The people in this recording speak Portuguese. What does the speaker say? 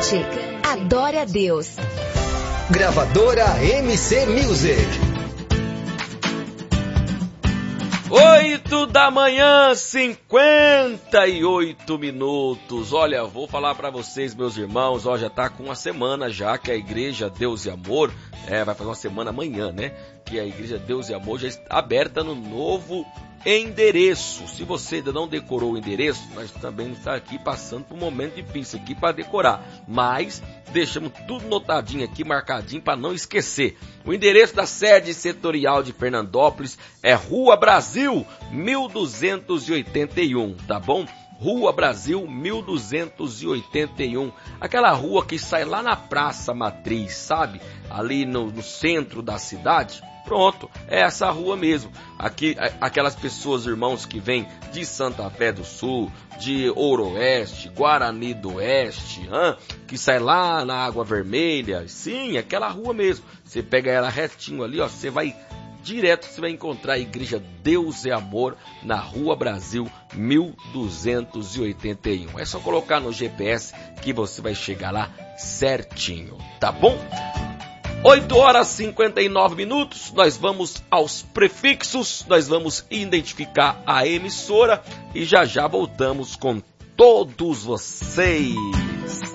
Cante, adore a Deus. Gravadora MC Music. 8 da manhã, 58 minutos. Olha, vou falar para vocês, meus irmãos, ó, já tá com uma semana já que a Igreja Deus e Amor, vai fazer uma semana amanhã, né? Que a Igreja Deus e Amor já está aberta no novo endereço. Se você ainda não decorou o endereço, nós também estamos aqui passando por um momento difícil aqui para decorar, mas deixamos tudo notadinho aqui, marcadinho para não esquecer. O endereço da sede setorial de Fernandópolis é Rua Brasil 1281, tá bom? Rua Brasil 1281, aquela rua que sai lá na Praça Matriz, sabe? Ali no centro da cidade. Pronto, é essa rua mesmo. Aqui, aquelas pessoas, irmãos, que vêm de Santa Fé do Sul, de Ouro-Oeste, Guarani do Oeste, que sai lá na Água Vermelha. Sim, aquela rua mesmo. Você pega ela retinho ali, ó, você vai direto, você vai encontrar a Igreja Deus e Amor na Rua Brasil 1281. É só colocar no GPS que você vai chegar lá certinho, tá bom? 8 horas e 59 minutos, nós vamos aos prefixos, nós vamos identificar a emissora e já voltamos com todos vocês.